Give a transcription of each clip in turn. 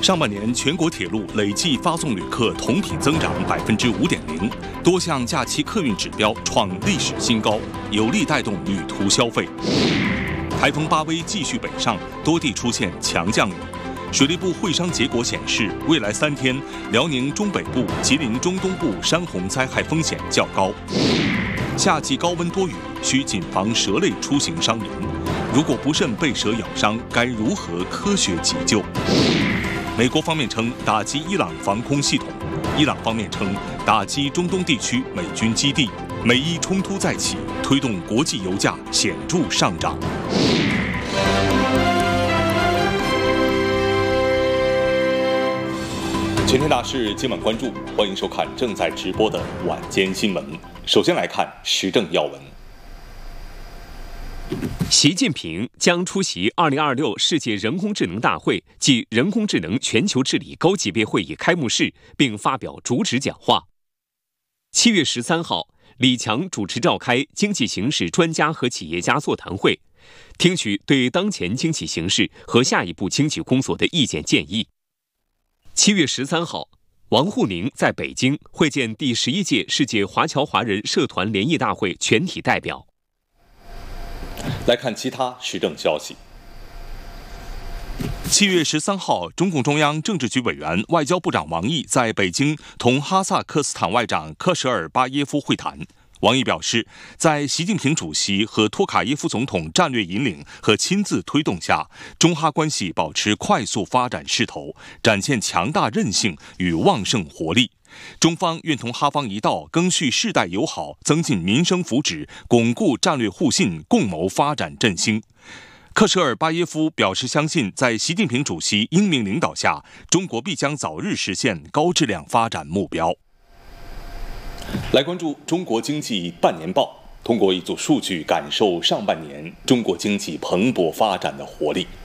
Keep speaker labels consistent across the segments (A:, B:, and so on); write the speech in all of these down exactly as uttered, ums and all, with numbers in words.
A: 上半年全国铁路累计发送旅客同比增长百分之五点零，多项假期客运指标创历史新高，有力带动旅途消费。台风巴威继续北上，多地出现强降雨。水利部会商结果显示，未来三天辽宁中北部、吉林中东部山洪灾害风险较高。夏季高温多雨，需谨防蛇类出行伤人。如果不慎被蛇咬伤，该如何科学急救？美国方面称打击伊朗防空系统，伊朗方面称打击中东地区美军基地。美伊冲突再起，推动国际油价显著上涨。全天大事今晚关注，欢迎收看正在直播的晚间新闻。首先来看时政要闻。
B: 习近平将出席二零二六世界人工智能大会暨人工智能全球治理高级别会议开幕式，并发表主旨讲话。七月十三号，李强主持召开经济形势专家和企业家座谈会，听取对当前经济形势和下一步经济工作的意见建议。七月十三号，王沪宁在北京会见第十一届世界华侨华人社团联谊大会全体代表。
A: 来看其他时政消息。七月十三号，中共中央政治局委员、外交部长王毅在北京同哈萨克斯坦外长克什尔巴耶夫会谈。王毅表示，在习近平主席和托卡耶夫总统战略引领和亲自推动下，中哈关系保持快速发展势头，展现强大韧性与旺盛活力。中方愿同哈方一道，赓续世代友好，增进民生福祉，巩固战略互信，共谋发展振兴。克什尔巴耶夫表示相信，在习近平主席英明领导下，中国必将早日实现高质量发展目标。来关注中国经济半年报，通过一组数据感受上半年中国经济蓬勃发展的活力。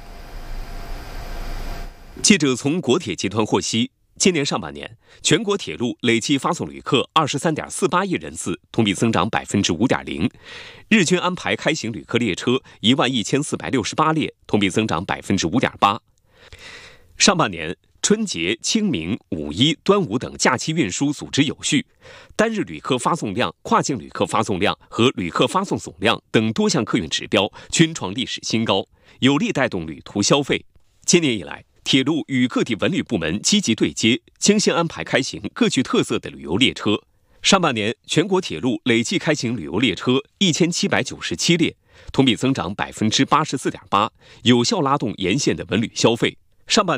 B: 记者从国铁集团获悉，今年上半年，全国铁路累计发送旅客二十三点四八亿人次，同比增长百分之五点零，日均安排开行旅客列车一万一千四百六十八列，同比增长百分之五点八。上半年，春节、清明、五一、端午等假期运输组织有序，单日旅客发送量、跨境旅客发送量和旅客发送总量等多项客运指标均创历史新高，有力带动旅途消费。今年以来，铁路与各地文旅部门积极对接，精心安排开行各具特色的旅游列车。上半年，全国铁路累计开行旅游列车一千七百九十七列，同比增长百分之八十四点八，有效拉动沿线的文旅消费。上半